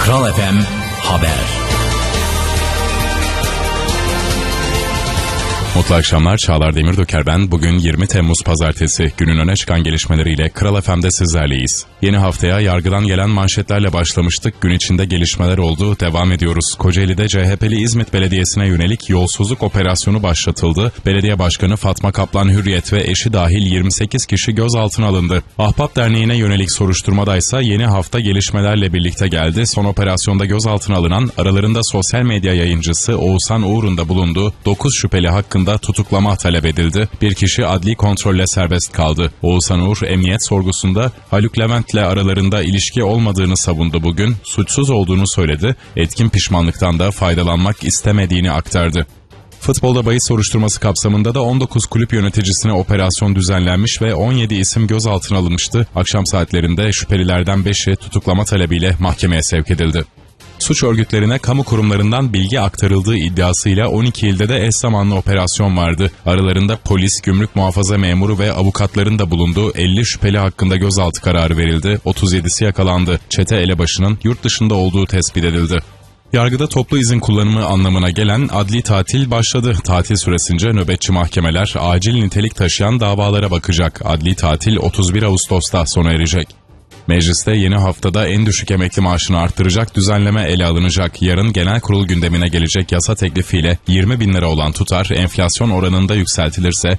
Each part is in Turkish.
Kral FM Haber. Mutlu akşamlar, Çağlar Demirdoker ben. Bugün 20 Temmuz Pazartesi. Günün öne çıkan gelişmeleriyle Kral FM'de sizlerleyiz. Yeni haftaya yargıdan gelen manşetlerle başlamıştık. Gün içinde gelişmeler oldu. Devam ediyoruz. Kocaeli'de CHP'li İzmit Belediyesi'ne yönelik yolsuzluk operasyonu başlatıldı. Belediye Başkanı Fatma Kaplan Hürriyet ve eşi dahil 28 kişi gözaltına alındı. Ahbap Derneği'ne yönelik soruşturmadaysa yeni hafta gelişmelerle birlikte geldi. Son operasyonda gözaltına alınan, aralarında sosyal medya yayıncısı Oğuzhan Uğur'un da bulunduğu 9 şüpheli hakkında tutuklama talep edildi. Bir kişi adli kontrolle serbest kaldı. Oğuzhan Uğur emniyet sorgusunda Haluk Levent'le aralarında ilişki olmadığını savundu bugün. Suçsuz olduğunu söyledi. Etkin pişmanlıktan da faydalanmak istemediğini aktardı. Futbolda bahis soruşturması kapsamında da 19 kulüp yöneticisine operasyon düzenlenmiş ve 17 isim gözaltına alınmıştı. Akşam saatlerinde şüphelilerden 5'i tutuklama talebiyle mahkemeye sevk edildi. Suç örgütlerine kamu kurumlarından bilgi aktarıldığı iddiasıyla 12 ilde de eş zamanlı operasyon vardı. Aralarında polis, gümrük muhafaza memuru ve avukatların da bulunduğu 50 şüpheli hakkında gözaltı kararı verildi. 37'si yakalandı. Çete elebaşının yurt dışında olduğu tespit edildi. Yargıda toplu izin kullanımı anlamına gelen adli tatil başladı. Tatil süresince nöbetçi mahkemeler acil nitelik taşıyan davalara bakacak. Adli tatil 31 Ağustos'ta sona erecek. Mecliste yeni haftada en düşük emekli maaşını arttıracak düzenleme ele alınacak. Yarın genel kurul gündemine gelecek yasa teklifiyle 20 bin lira olan tutar enflasyon oranında yükseltilirse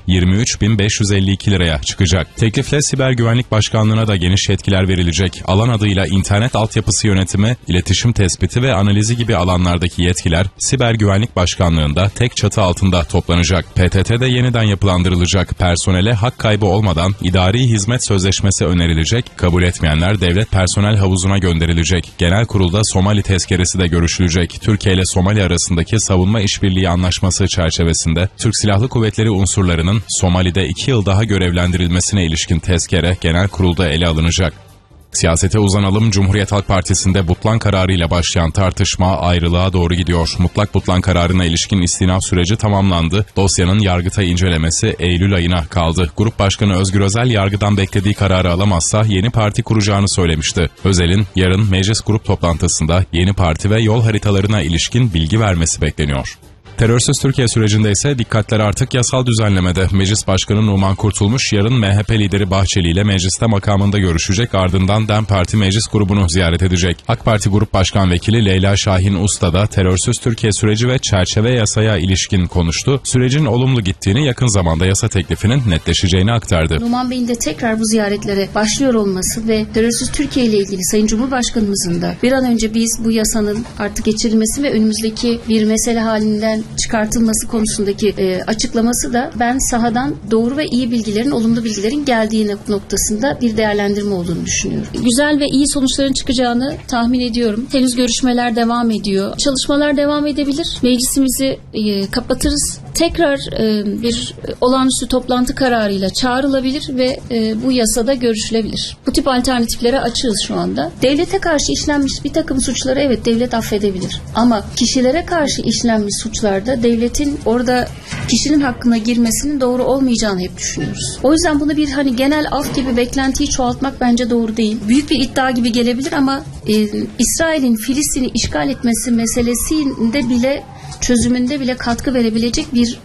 23.552 liraya çıkacak. Teklifle Siber Güvenlik Başkanlığı'na da geniş yetkiler verilecek. Alan adıyla internet altyapısı yönetimi, iletişim tespiti ve analizi gibi alanlardaki yetkiler Siber Güvenlik Başkanlığı'nda tek çatı altında toplanacak. PTT de yeniden yapılandırılacak. Personele hak kaybı olmadan idari hizmet sözleşmesi önerilecek. Kabul etmeyen devlet personel havuzuna gönderilecek. Genel kurulda Somali tezkeresi de görüşülecek. Türkiye ile Somali arasındaki savunma işbirliği anlaşması çerçevesinde Türk Silahlı Kuvvetleri unsurlarının Somali'de 2 yıl daha görevlendirilmesine ilişkin tezkere genel kurulda ele alınacak. Siyasete uzanalım. Cumhuriyet Halk Partisi'nde butlan kararıyla başlayan tartışma ayrılığa doğru gidiyor. Mutlak butlan kararına ilişkin istinaf süreci tamamlandı. Dosyanın Yargıtay incelemesi Eylül ayına kaldı. Grup Başkanı Özgür Özel yargıdan beklediği kararı alamazsa yeni parti kuracağını söylemişti. Özel'in yarın meclis grup toplantısında yeni parti ve yol haritalarına ilişkin bilgi vermesi bekleniyor. Terörsüz Türkiye sürecinde ise dikkatler artık yasal düzenlemede. Meclis Başkanı Numan Kurtulmuş yarın MHP lideri Bahçeli ile mecliste makamında görüşecek, ardından DEM Parti meclis grubunu ziyaret edecek. AK Parti Grup Başkan Vekili Leyla Şahin Usta da terörsüz Türkiye süreci ve çerçeve yasaya ilişkin konuştu. Sürecin olumlu gittiğini, yakın zamanda yasa teklifinin netleşeceğini aktardı. Numan Bey'in de tekrar bu ziyaretlere başlıyor olması ve terörsüz Türkiye ile ilgili Sayın Cumhurbaşkanımızın da bir an önce biz bu yasanın artık geçirilmesi ve önümüzdeki bir mesele halinden çıkartılması konusundaki açıklaması da ben sahadan doğru ve iyi bilgilerin, olumlu bilgilerin geldiği noktasında bir değerlendirme olduğunu düşünüyorum. Güzel ve iyi sonuçların çıkacağını tahmin ediyorum. Henüz görüşmeler devam ediyor. Çalışmalar devam edebilir. Meclisimizi kapatırız. Tekrar bir olağanüstü toplantı kararıyla çağrılabilir ve bu yasada görüşülebilir. Bu tip alternatiflere açığız şu anda. Devlete karşı işlenmiş bir takım suçları evet devlet affedebilir. Ama kişilere karşı işlenmiş suçlarda devletin orada kişinin hakkına girmesinin doğru olmayacağını hep düşünüyoruz. O yüzden bunu bir genel af gibi beklentiyi çoğaltmak bence doğru değil. Büyük bir iddia gibi gelebilir ama İsrail'in Filistin'i işgal etmesi meselesinde bile, çözümünde bile katkı verebilecek bir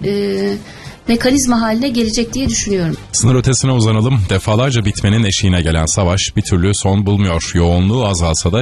mekanizma haline gelecek diye düşünüyorum. Sınır ötesine uzanalım. Defalarca bitmenin eşiğine gelen savaş bir türlü son bulmuyor. Yoğunluğu azalsa da